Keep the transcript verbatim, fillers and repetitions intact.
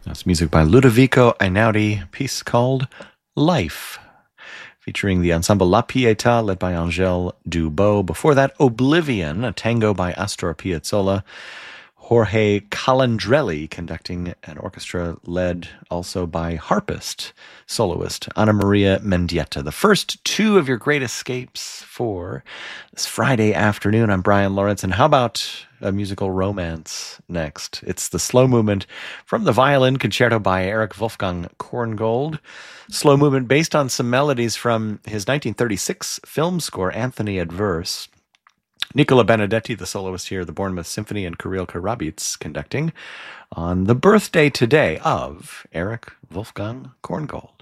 That's music by Ludovico Einaudi, piece called Life, featuring the ensemble La Pietà, led by Angèle Dubot. Before that, Oblivion, a tango by Astor Piazzolla. Jorge Calandrelli conducting an orchestra led also by harpist, soloist Ana Maria Mendieta. The first two of your great escapes for this Friday afternoon. I'm Brian Lawrence, and how about a musical romance next? It's the slow movement from the Violin Concerto by Erich Wolfgang Korngold. Slow movement based on some melodies from his nineteen thirty-six film score, Anthony Adverse. Nicola Benedetti, the soloist here, the Bournemouth Symphony, and Kirill Karabits conducting on the birthday today of Erich Wolfgang Korngold.